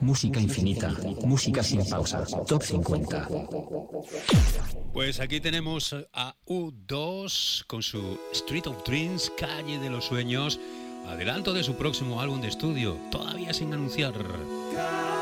Música infinita, música sin pausa, Top 50. Pues aquí tenemos a U2 con su Street of Dreams, Calle de los Sueños, adelanto de su próximo álbum de estudio, todavía sin anunciar.